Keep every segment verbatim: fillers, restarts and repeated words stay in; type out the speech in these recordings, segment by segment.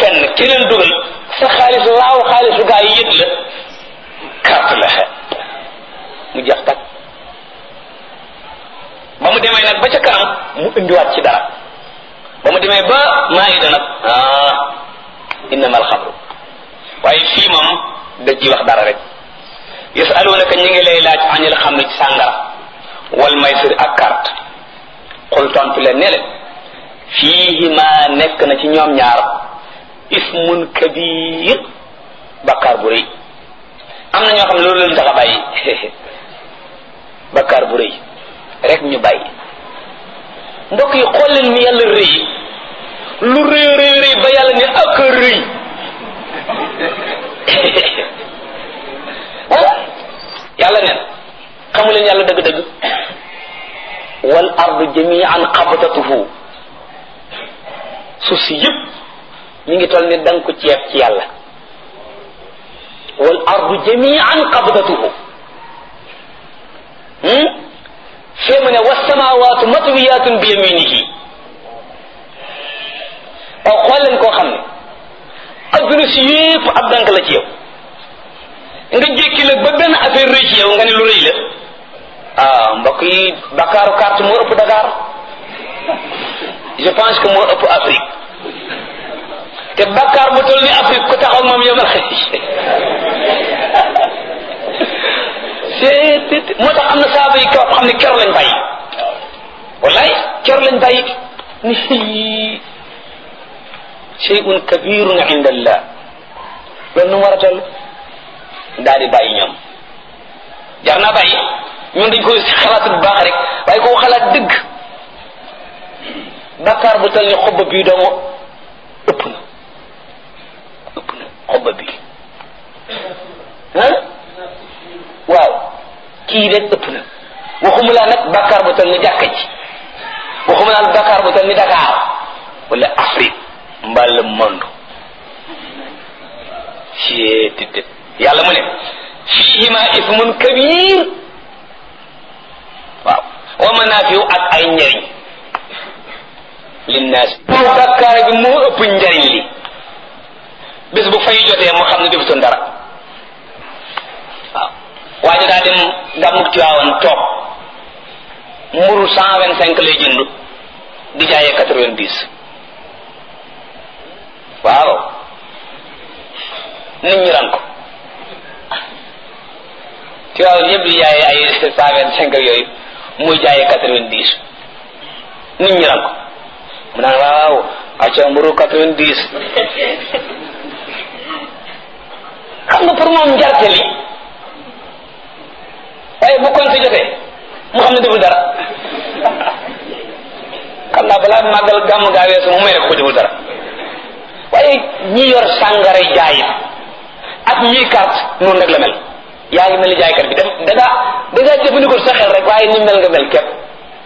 fenn keneen dugal sa xaalis laaw xaalisu gaa yi yëg la carte la mu jeex tak ba mu demee nag ba ca kanam mu indiwaat ci dara ba mu demee ba maayida nag ah innama alxamru waaye fii moom da ci wax dara rek yasalunaka ñi ngi lay laaj anil xamri ci sàngara wal maysir ak carte xul tontu leen ne leen fiihima nekk na ci ñoom ñaar ismun kabir bakkaar bu rëy am na ñoo xam ne loolu leen tax a bàyyi bakkaar bu rëy rek ñu bàyyi mbokk yi xool leen ni yàlla rëy lu rëy rëy rëy ba yàlla ne ak rëy yàlla neen xamu leen yàlla dëgg-dëgg wal ardu jami'an qabdatuhu suuf si yëpp mi ngi toll ni danga ko ceeb ci yàlla wal ardu jami'an qabdatuhu fee mu ne wassamawatu matwiyatun bi yaminihi waaw xool leen koo xam ne adduna si yëpp ab dank la ci yow nga jékki la ba benn affaire rëy ci yow nga ne lu rëy la ah mbokk yi bakkaaru carte moo ëpp Dakar je pense que moo ëpp Afrique te bakkaar bu toll ni Afrique ku taxaw moom yomal xëy c'est moo tax am na saaba yi kaw xam ne keroog lañ bàyyi wallaay keroog lañ bàyyi ni shay'un kabirun inda Allah loolu nu mu war a toll daal di bàyyi ñoom jar naa bàyyi ñun dañ koy xalaat bu baax rek waaye koo xalaat dëgg bakkaar bu toll ni xobba bii doomu ëpp na ëpp na xobba bii ah waaw kii rek ëpp na waxuma laa nag bakkaar bu toll ni jàkka ji waxuma laa bakkaar bu toll ni Dakar wala Afrique mbaa le monde ci tëdd yàlla mu ne fiihima ismun kabir waaw wa manaafiu ak ay njariñ linnaas pour bakkaar bi moo ëpp njariñ li bés bu fay jotee mu xam ne defutoon dara waaw waa ji daa dem gàmmug Tiwaawan toog mburu cent vingt cinq lay jënd di jaayee quatre vingt dix waaw nit ñi ran ko Tiwaawan yëpp di jaayee ay cent vingt cinq yooyu muy jaayee quatre vingt dix nit ñi ran ko mu naan waaw acca mburu quatre vingt dix xam nga pour moom njarte li waaye bu kon si jotee mu xam ne deful dara xam naa balaa màggal gàmm gaa weesu mu may rek ko deful dara waaye ñi yor sàngara jaayit ak ñii carte noonu rek la mel yaa ngi mel ni jaaykat bi dem da ngaa da ngaa jëfandikoo sa xel rek waaye ni mel nga mel képp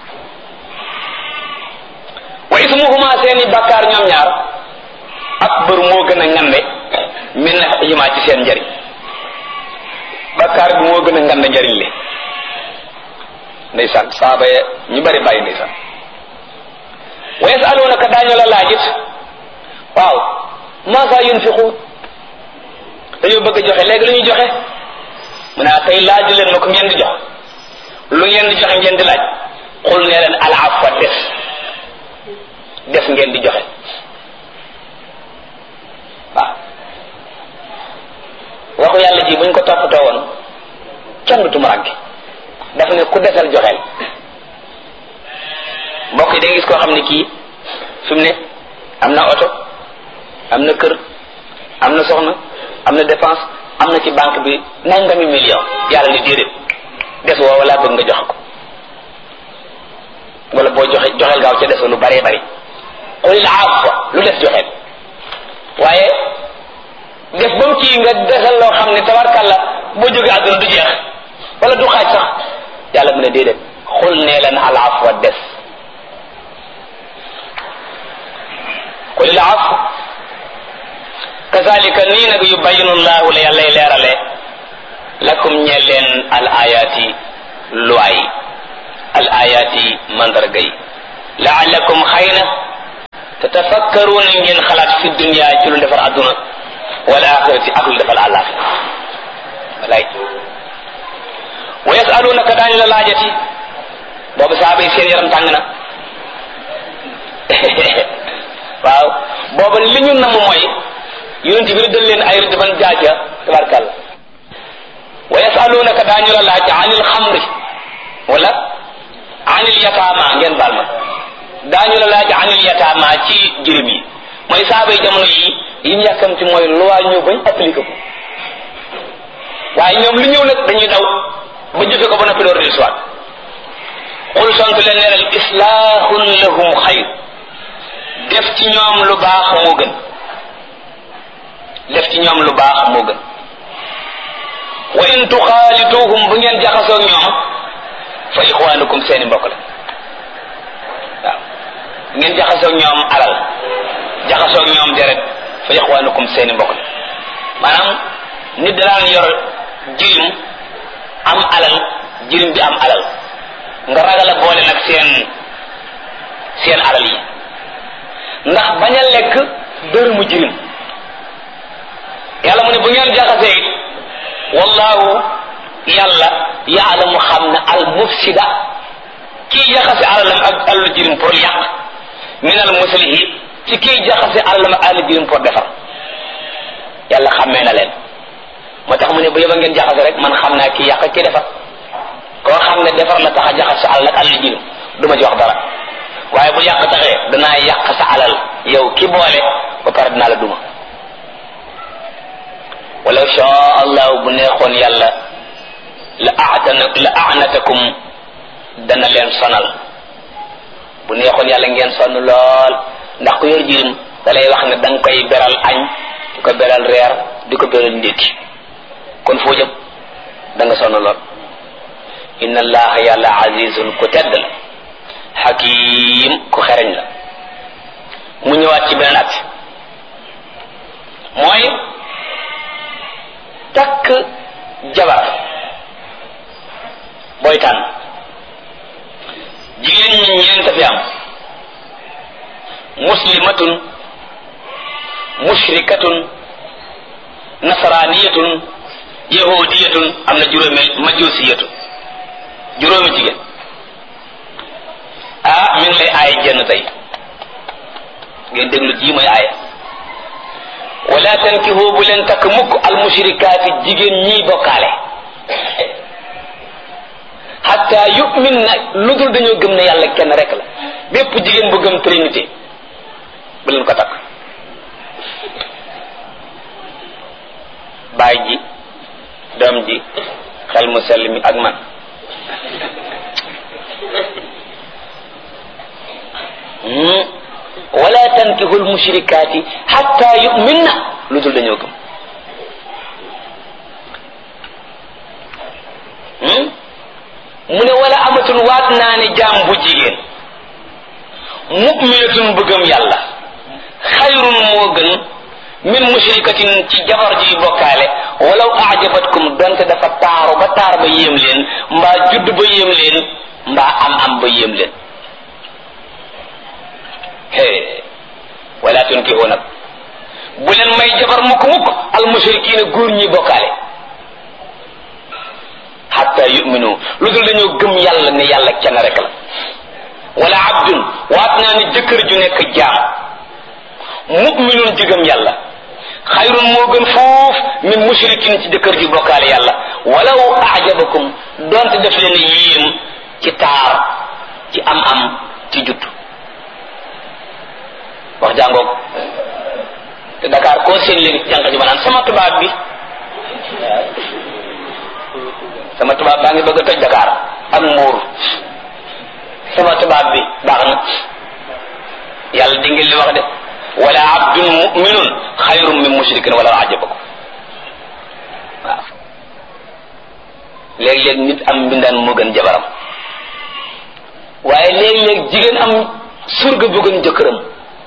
wa ismuhuma seeni bakkaar ñoom ñaar akbar moo gën a ngande min nafihima ci seen njariñ bakkaar bi moo gën a ngande njariñ li ndeysaan saaba ye ñu bari bàyyi ndeysaan wa yasalunaka daañu la laajit waaw maasa yunfiqu dañoo bëgg a joxe léegi lu ñuy joxe mu ne tey laaju leen ma ko ngeen di jox lu ngeen di joxe ngeen di laaj xul ne leen al afwa des des ngeen di joxe waaw waxu yàlla ji buñ ko toppatoo woon kenn du tumuranke dafa ne ku desal joxeel mbokk yi da nga gis koo xam ne kii fi mu ne am na oto am na kër am na soxna am na dépense am na ci banque bi nangami million yàlla ni déedéet des woo wala bëgg nga joxe ko wala boo joxe joxeel gaaw ca des lu baree bari xulil afwa lu des joxeel waaye def ba mu kii nga desal loo xam ne tabarkalla boo jógee àdduna du jeex wala du xaaj sax yàlla mu ne déedéet xul nee leen al afwa des xulil afwa kazalika nii nag yubayinu llahu la yàllay leerale lakum ñeel leen al ayati luwaay al ayati mandarga yi laallakum xëy na tatafakkaruna ngeen xalaat fi dunya ci lu defar adduna wala axirati ak lu defal àllaaxira walay wa yasalunaka daañu la laajati boobu saaba yi seen yaram tàng na waaw booba li ñu namm mooy yonent bi rëddal leen ay rëdd ban jaaja tabarkàlla wa yasalunaka daañu la laaj anil xamri wala anil yataama ngeen baal ma daañu la laaj anil yataama ci jirim yi mooy saaba yi jamono yi yi ñu yàkkamti mooy loi ñëw bañ appliqué ko waaye ñoom lu ñëw nag dañuy daw ba jëfe ko ba noppi door di suwaat xul tontu leen ne leen islaahun lahum xayr def ci ñoom lu baax moo gën def ci ñoom lu baax moo gën wa in tuxaalituhum bu ngeen jaxasoog ñoom fa ixwaanukum seeni mbokk la waaw bu ngeen jaxasoog ñoom alal jaxasoog ñoom deret fa ixwaanukum seeni mbokk la maanaam nit daan yor jirim am alal jirim bi am alal nga ragal a boole nag seen seen alal yi ndax bañ a lekk dërëmu jirim yàlla mu ne bu ngeen jaxasee it wallahu yàlla yaalamu xam ne al mufsida kii jaxase alalam ak alalu jirim pour yàq min al muslihi ci kii jaxase alalam ak alalu jirim pour defar yàlla xammee na leen moo tax mu ne bu yeba ngeen jaxase rek man xam naa kii yàq ak kii defar koo xam ne defar la tax a jaxase sa alal ak alalu jirim du ma ci wax dara waaye bu yàq taxee danaa yàq sa alal yow ki boole ba pare dinaa la duma walaw shaa allahu bu neexoon yàlla la aatana la aanatakum dana leen sonal bu neexoon yàlla ngeen sonn lool ndax ku yor jirim da lay wax ne da nga koy beral añ di ko beral reer di ko beral ndékki kon foo jëm da nga sonn lool inna allaha yàlla azizun ku tedd la hakim ku xereñ la mu ñëwaat ci beneen at mooy takk jabar booy tànn jigéen ñi ñeent fi am muslimatun mushrikatun nasraniyatun yahudiyatun am na juróomi majusiyatun juróomi jigéen ah mi ngi lay aaya jenn tey ngeen déglu ji mooy aaya wala tankihu bu leen takk mukk al mushrikaati jigéen ñiy bokkaale hatta yu'min na lu dul dañoo gëm ne yàlla kenn rek la bépp jigéen bu gëm trinité bu leen ko takk baay ji doom ji xel mu sell mi ak man wala tankihu al mushrikaati hatta yu'minna lu dul dañoo gëm mu ne wala amatun waat naa ne jaam bu jigéen mu'minatun bu gëm yàlla xayrun moo gën min mushrikatin ci jabar ji bokkaale walaw a'jabatkum donte dafa taaru ba taar ba yéem leen mbaa judd ba yéem leen mbaa am am ba yéem leen hee wala tunkihu nag bu leen may jabar mukk mukk al mushrikiina góor ñi bokkaale hatta yu'minu lu dul dañoo gëm yàlla ne yàlla kenn rek la wala abdun waat naa ne jëkkër ju nekk jaam mu'minun ji gëm yàlla xayrun moo gën foof min mushrikin ci jëkkër ji bokkaale yàlla walaw a'jabakum donte def leen yéem ci taar ci am am ci judd wax jàngoog te Dakar koo seen léegi ci jànq ji ma naan sama tubaab bi sama tubaab baa ngi bëgg a toj Dakar ak Mbuur sama tubaab bi baax na yàlla di ngeen li wax de wala abdun mu'minun xayrun min mushrikin wala ajabakum waaw léeg-léeg nit am mbindaan moo gën jabaram waaye léeg-léeg jigéen am surga bu gën jëkkëram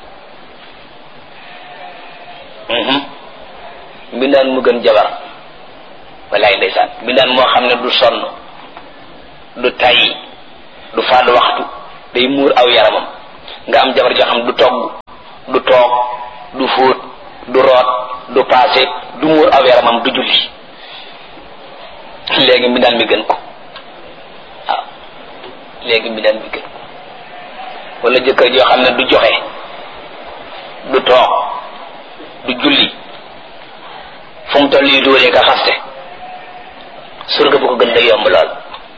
mbindaan mu gën jabaram wallaay ndeysaan mbindaan moo xam ne du sonn du tay du faat waxtu day muur aw yaramam nga am jabar joo xam du togg toog du fóot du root du paase du muur aw yaramam du julli léegi mi daan mi gën ko waaw léegi mi daan mi gën ko wala jëkkër joo xam ne du joxe du toog du julli fu mu toll yi dóoree ka xaste surga bu ko gën day yomb lool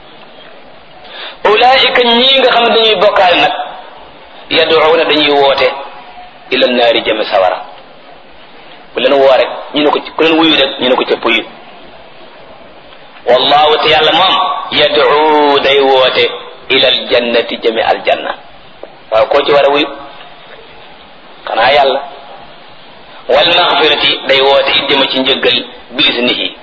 ulaika ñii nga xam ne dañuy bokkaale nag yad'una dañuy woote ila naari jëme sawara bu leen woo rek ñu ne ko ku leen wuyu rek ñu ne ko ca puyu wallahu te yàlla moom yad'u day woote ila aljannati jëme aljanna waaw koo ci war a wuyu xanaa yàlla wal maghfirati day woote it jëme ci njëggal bi isnihi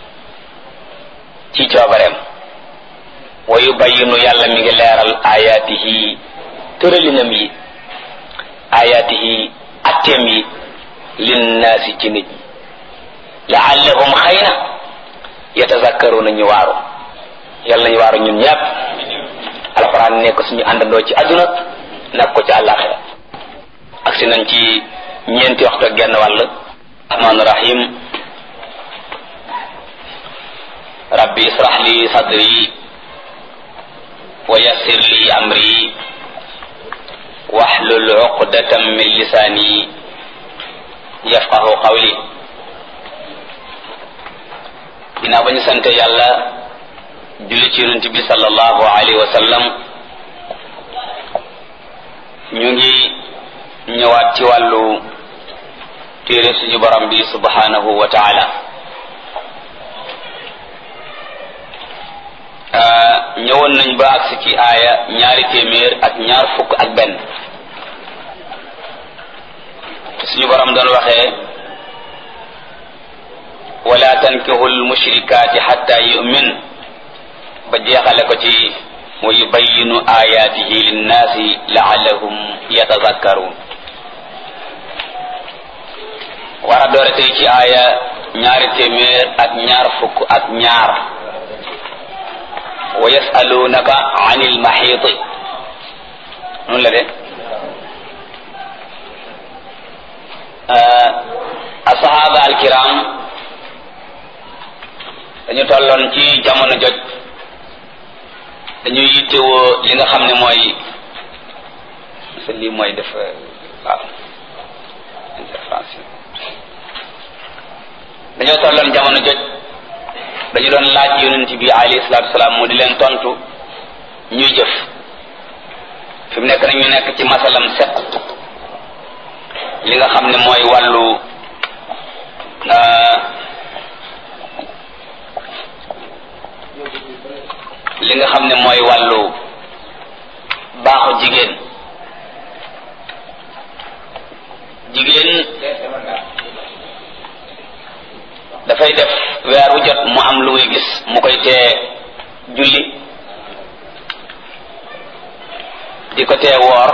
ci coobareem wa yubayyinu yàlla mi ngi leeral ayatihi tëralinam yi ayatihi atteem yi linnaasi ci nit ñi laallahum xëy na yatazakkaruna ñu waaru yàlla nañu waaru ñun ñëpp alxuraan nekk suñu àndandoo ci àdduna nag ko ci àllaaxira ak si nañ ci ñeenti waxtu ak genn wàll rahmaan rahim rabbi israh li sadri wa yassir li amri wahlul uqdatan min lisani yafqahu qawli ginnaaw ba ñu sante yàlla julli ci yonent bi sallallahu alayhi wa sallam ñu ngi ñëwaat ci wàllu téere suñu borom bi subhanahu wa taala ñëwoon nañ ba agsi ci aaya ñaari téeméer ak ñaar fukk ak benn suñu borom doon waxee wala tankihu almushrikati hatta yu'min ba jeexale ko ci wa yubayyinu ayatihi linnaasi la'allahum yatazakkarun war a doore tey ci aaya ñaari téeméer ak ñaar fukk ak ñaar wa yasalunaka anil maxiiti noonu la de asahaba alkiram dañu tolloon ci jamono joj dañuy yittewoo li nga xam ne mooy sa lii mooy def waaw interférence dañoo tolloon jamono joj dañu doon laaj yonent bi alayhi salaatu wasalaam mu di leen tontu ñuy jëf fi mu nekk nag ñu nekk ci masalam set li nga xam ne mooy wàllu li nga xam ne mooy wàllu baaxu jigéen jigéen dafay def weer wu jot mu am lu muy gis mu koy tee julli di ko tee woor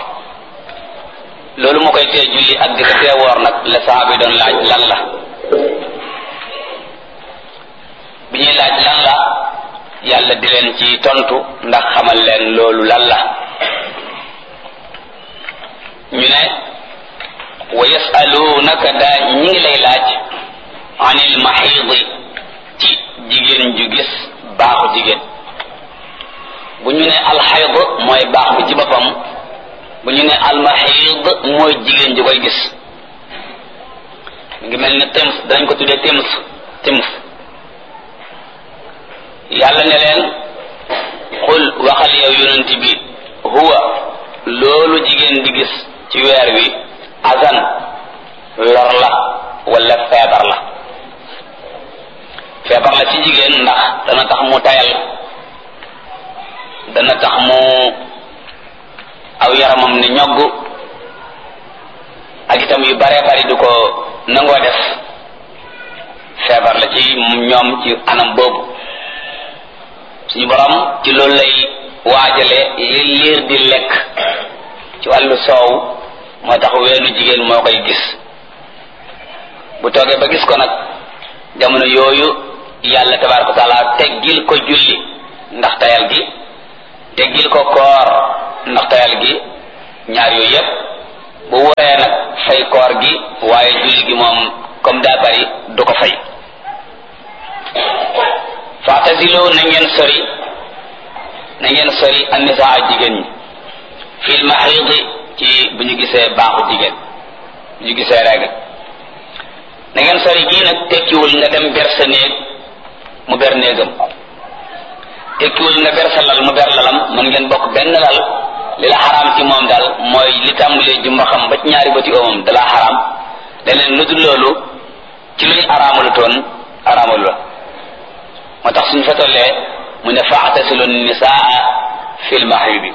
loolu mu koy tee julli ak di ko tee woor nag la saaba yi doon laaj lan la bi ñuy laaj lan la yàlla di leen ci tontu ndax xamal leen loolu lan la ñu ne wa yasalunaka daa ñi ngi lay laaj anil maxiidi ci jigéen ju gis baaxu jigéen bu ñu ne alxayd mooy baax bi ci boppam bu ñu ne almaxiid mooy jigéen ju koy gis ngi mel ni tims dañ ko tuddee tims tims yàlla ne leen xul waxal yow yonent bi huwa loolu jigéen di gis ci weer wi azan lor la wala feebar la feebar la ci jigéen ndax dana tax mu tayal dana tax mu aw yaramam ne ñogg ak itam yu bare bari du ko nangoo def feebar la ci ñoom ci anam boobu suñu borom ci loolu lay waajale li liir di lekk ci wàllu soow moo tax weenu jigéen moo koy gis bu toogee ba gis ko nag jamono yooyu yàlla tabaaraka wa taala teggil ko julli ndax tayal gi teggil ko koor ndax tayal gi ñaar yooyu yépp bu waree nag fay koor gi waaye julli gi moom comme daa bari du ko fay. fa'tazilu na ngeen sori na ngeen sori an-nisaa jigéen ñi fil mahidi ci bu ñu gisee baaxu jigéen bu ñu gisee règle na ngeen sori gii nag tekkiwul nga dem ber sa néeg mu ber néegam tekkiwul nga ber sa lal mu ber lalam mën ngeen bokk benn lal li la xaraam ci moom daal mooy li tàmbalee jumba xam ba ci ñaari bëti oomam da la xaraam leneen lu dul loolu ci luñ araamalu toon araamalu la moo tax suñ fa tollee mu ne fa'tasilu nisaa fil mahidi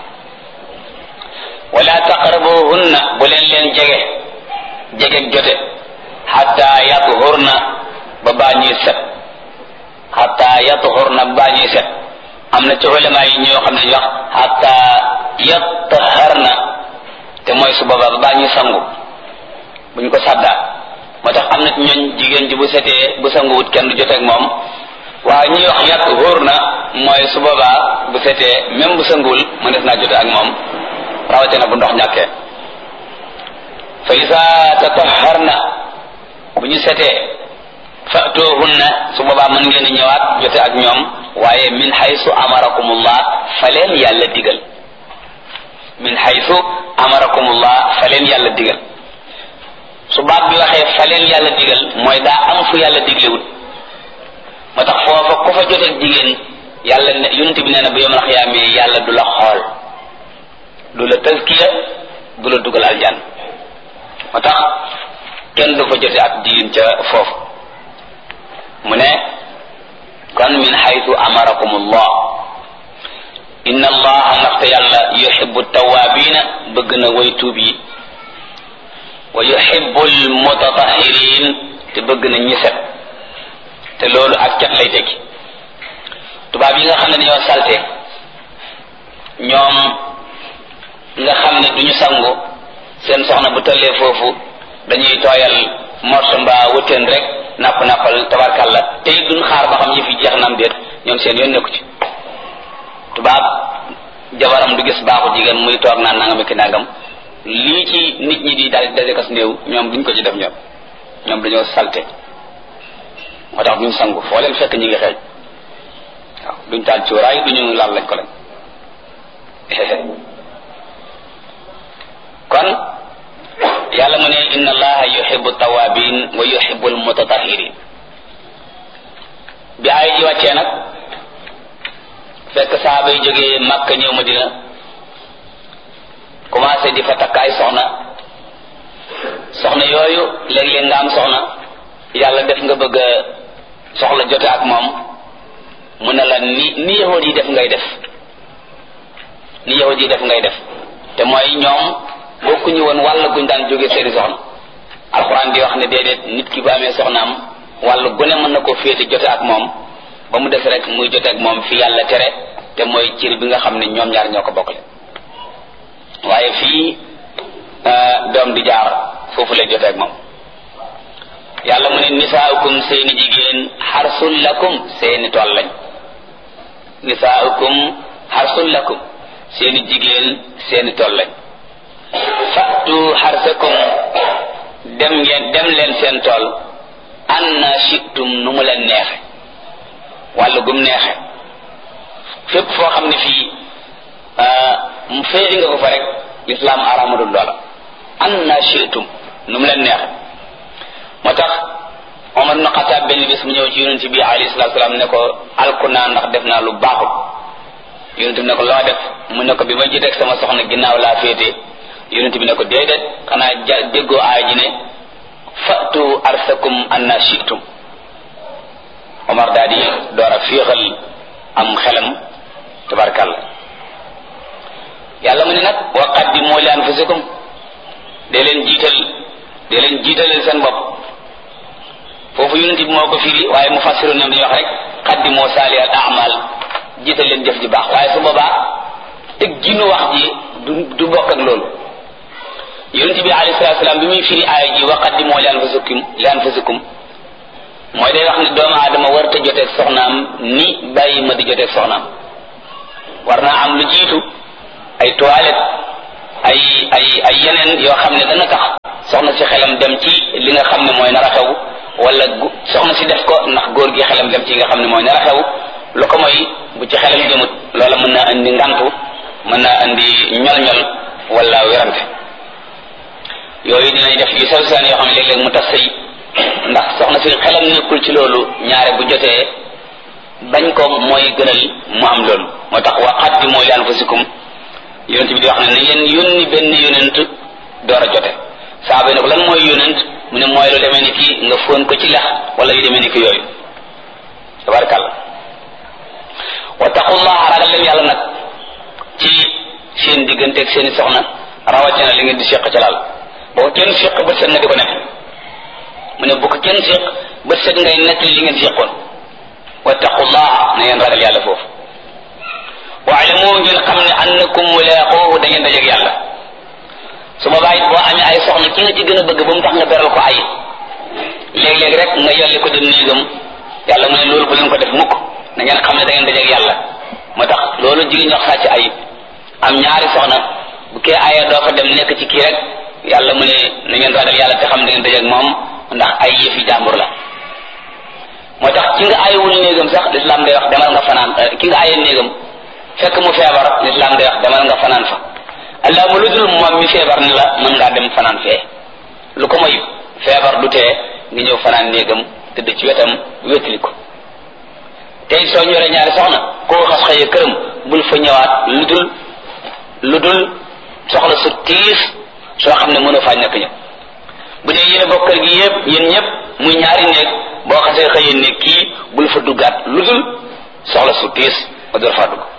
wala taqrabuhunna bu leen leen jege jege jote hatta yathurna ba baa ñuy set hatta yathurna ba baa ñuy set am na ci ulama yi ñoo xam ne ñu wax hatta yattaharna te mooy su boobaa ba baa ñuy sangu bu ñu ko sàddaa moo tax am na ci ñooñ jigéen ji bu setee bu sanguwut kenn du jote ak moom waaye ñuy wax yathurna mooy su boobaa bu setee même bu sanguwul mu def naa jote ak moom rawatina bu ndox ñàkkee fa isa tatahharna bu ñu setee fa'tuhunna su boobaa mën ngeen di ñëwaat jote ak ñoom waaye min haythu amarakumullah fa leen yàlla digal min haythu amarakumullah fa leen yàlla digal su baat bi waxee fa leen yàlla digal mooy daa am fu yàlla diglewut moo tax foofa ku fa jote ak jigéen yàlla ne yonent bi nee na bu yawmal xiyaamee yàlla du la xool du la tazkiya du la dugal aljan moo tax kenn du fa jote ak jigéen ca foofu mu ne kon min haythu amarakum allah inna allaha ndaxte yàlla yuhibbu tawabina bëgg na way tuub yi wa yuhibbu almutatahirin te bëgg na ñi set te loolu ak cat lay tekki tubaab yi nga xam ne dañoo salte ñoom nga xam ne duñu sangu seen soxna bu tollee foofu dañuy tooyal morso mbaa wëtteen rek napp nappal tabarkalla te it duñ xaar ba xam yëf yi jeex na am déet ñoom seen yoon nekku ci tubaab jabaram du gis baaxu jigéen muy toog naan nangam ki nangam lii ci nit ñi di daal daje kas néew ñoom duñ ko ci def ñoom ñoom dañoo salte moo tax duñ sangu foo leen fekk ñi ngi xeeñ waaw duñ taal cuuraay duñu laal lañ ko lañ kon yàlla mu ne inna allaha yuhibbu tawabin wa yuhibbu almutatahirin bi ay ji wàccee nag fekk saaba yi jógee Makka ñëw Madina commencé di fa takk ay soxna soxna yooyu léeg-léeg nga am soxna yàlla def nga bëgg a soxla jote ak moom mu ne la ni ni yahud yi def ngay def ni yahud yi def ngay def te mooy ñoom bokkuñu woon wàll guñ daan jóge seeni soxna alxuraan di wax ne déedéet nit ki bu amee soxnaam wàll gune mën na ko féete jote ak moom ba mu def rek muy jote ak moom fi yàlla tere te mooy cër bi nga xam ne ñoom ñaar ñoo ko bokkle waaye fii doom di jaar foofu lay jote ak moom yàlla mu ne nisaaukum seeni jigéen xarsul lakum seeni tool lañ nisaaukum xarsul lakum seeni jigéen seeni tool lañ fatu xarsakum dem ngeen dem leen seen tool anna shi'tum nu mu leen neexe wàllu gum neexe fépp foo xam ne fii mu féeri nga ko fa rek lislaam aramadul loola anna shi'tum nu mu leen neexe moo tax Omar ibn Xattaab benn bis mu ñëw ci yonent bi alayhi salaatu salaam ne ko alku naa ndax def naa lu baaxul yonent bi ne ko loo def mu ne ko bi ma jiteeg sama soxna ginnaaw laa féete yonent bi ne ko déedéet xanaa ja déggoo aay ji ne fatu arsakum anna shi'tum Omar daal di door a féexal am xelam tabarkalla yàlla mu ne nag wa qaddimu li anfusikum dee leen jiital dee leen jiitalal seen bopp foofu yonent bi moo ko firi waaye mu fassiru ñoom dañuy wax rek qaddimu saalihal a'mal jiital leen jëf ji baax waaye su boobaa teg ginu wax ji du du bokk ak loolu yonent bi alayhi salaatu salaam bi muy firi aaya ji wa qaddimu li anfusikum li anfusikum mooy day wax ne doomu aadama war te joteeg soxnaam ni bàyyi ma di joteeg soxnaam war naa am lu jiitu ay toilette ay ay ay yeneen yoo xam ne dana tax soxna si xelam dem ci li nga xam ne mooy nar a xew wala soxna si def ko ndax góor gi xelam dem ci nga xam ne mooy nar a xew lu ko mooy bu ci xelam jëmut loola mën naa andi ngantu mën naa andi ñol-ñol wala werante yooyu dinañ def yu sew seen yoo xam ne léeg-léeg mu tas sëy ndax soxna si xelam nekkul ci loolu ñaare bu jotee bañ ko mooy gënal mu am loolu moo tax wa qaddimu li anfusikum yonent bi di wax ne na ngeen yónni benn yonent door a jote saaba ne ko lan mooy yonent mu ne mooy lu demee ni ki nga fóon ko ci lex wala yu demee ni ki yooyu tabarakàllah wattaqullaha ragal leen yàlla nag ci seen digganteeg seeni soxna rawatina li ngeen di séq ca laal boo ko kenn séq bët set nga di ko nekk mu ne bu ko kenn séq bët set ngay nekk li ngeen séqoon wattaqullaha na ngeen ragal yàlla foofu waalamu ngeen xam ne annakum mulaaquuhu da ngeen dajeeg yàlla su boobaa it boo amee ay soxna ki nga ci gën a bëgg ba mu tax nga beral ko ay léeg-léeg rek nga yolli ko dem néegam yàlla mu ne loolu bu leen ko def mukk na ngeen xam ne da ngeen dajeeg yàlla moo tax loolu jigéen ñi wax sàcc ay am ñaari soxna bu kee ayee doo fa dem nekk ci kii rek yàlla mu ne na ngeen ragal yàlla te xam da ngeen dajeeg moom ndax ay yëfi jàmbur la moo tax ki nga ayewul néegam sax lislaam day wax demal nga fanaan ki nga ayee néegam fekk mu feebar lislaam day wax demal nga fanaan fa allah mu lu dul moom mi feebar ni la mën ngaa dem fanaan fee lu ko moy feebar du tee nga ñëw fanaan néegam tëdd ci wetam wétali ko tey soo ñoree ñaari soxna koo xas xëyee këram bul fa ñëwaat lu dul lu dul soxla su tiis soo xam ne mënoo faa ñàkk ñëw bu dee yéen a bokk kër gi yëpp yéen ñëpp muy ñaari néeg boo xasee xëyee néeg kii bul fa duggaat lu dul soxla su tiis ba door faa dugg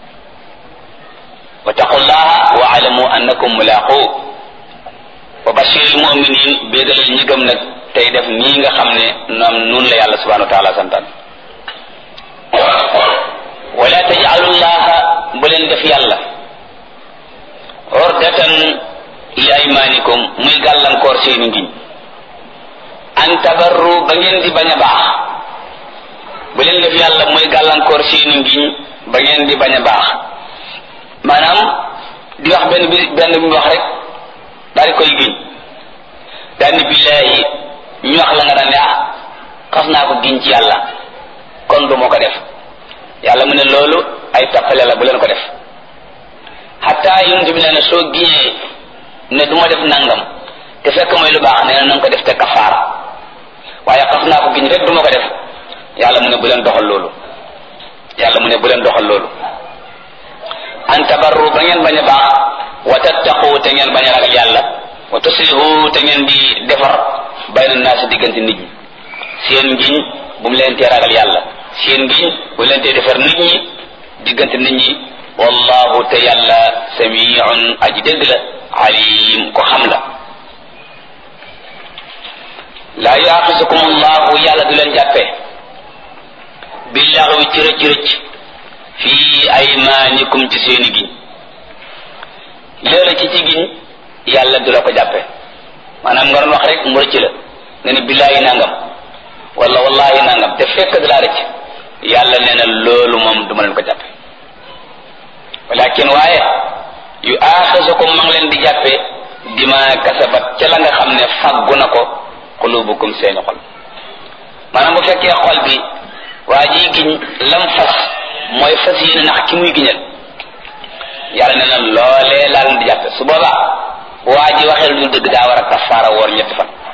wattaqullaha wa alamu annakum mulaqu wa bashiril mu'minin béegalal ñi gëm nag tey def nii nga xam ne noom nun la yàlla subhanahu wa taala santaan wala taj'alullaha bu leen def yàlla ordatan li aymanikum muy gàllankoor seeni ngiñ an tabarru ba ngeen di bañ a baax bu leen def yàlla muy gàllankoor seeni ngiñ ba ngeen di bañ a baax maanaam di wax benn bi benn bi wax rek daal di koy giñ daal ni billaahi ñu wax la nga daan ne ah xas naa ko giñ ci yàlla kon du moo ko def yàlla mu ne loolu ay tappale la bu leen ko def xataa yonent bi nee na soo giñee ne du ma def nangam te fekk mooy lu baax nee na nanga ko def te kafaara waaye xas naa ko giñ rek du ma ko def yàlla mu ne bu leen doxal loolu yàlla mu ne bu leen doxal loolu an tabarru ba ngeen bañ a baax wa tattaqu te ngeen bañ a ragal yàlla wa tuslihu te ngeen di defar bayna naasi diggante nit ñi seen ngiñ bu mu leen tee ragal yàlla seen ngiñ bu mu leen tee defar nit ñi diggante nit ñi wallahu te yàlla samiun aji dégg la alim ko xam la laa yuaxisukum allahu yàlla du leen jàppee billaxwi ci rëcc rëcc fii aymaanikum ci seeni giñ léeg-la ci ci giñ yàlla du la ko jàppe maanaam nga doon wax rek mu rëcc la nga ne billaahi nangam wala wallahi nangam te fekk da laa rëcc yàlla nee na loolu moom du ma leen ko jàppe walakin waaye yu aaxisukum ma ngi leen di jàppe dima kasabat ca la nga xam ne faggu na ko qulubukum seeni xol maanaam bu fekkee xol bi waa ji giñ lam fas mooy fas yéene nax ki muy giñal yàlla nee na loolee laa leen di jàppe su boobaa waa ji waxee lu dëgg daa war a kafaara woor ñetti fan